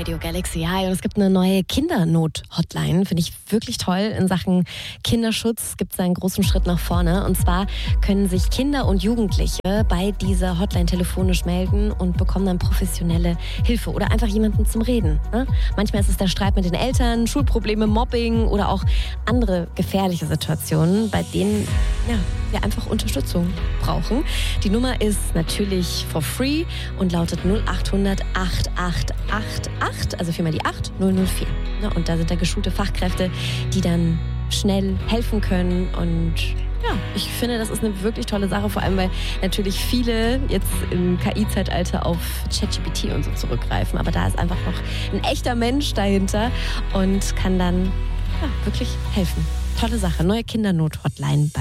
Radio Galaxy. Hi, und es gibt eine neue Kindernot-Hotline. Finde ich wirklich toll in Sachen Kinderschutz. Gibt es einen großen Schritt nach vorne. Und zwar können sich Kinder und Jugendliche bei dieser Hotline telefonisch melden und bekommen dann professionelle Hilfe oder einfach jemanden zum Reden. Ne? Manchmal ist es der Streit mit den Eltern, Schulprobleme, Mobbing oder auch andere gefährliche Situationen, bei denen wir einfach Unterstützung brauchen. Die Nummer ist natürlich for free und lautet 0800 8888, also viermal die 8 004. Ja, und da sind da geschulte Fachkräfte, die dann schnell helfen können. Und ja, ich finde, das ist eine wirklich tolle Sache, vor allem weil natürlich viele jetzt im KI-Zeitalter auf ChatGPT und so zurückgreifen. Aber da ist einfach noch ein echter Mensch dahinter und kann dann wirklich helfen. Tolle Sache, neue Kindernot-Hotline bei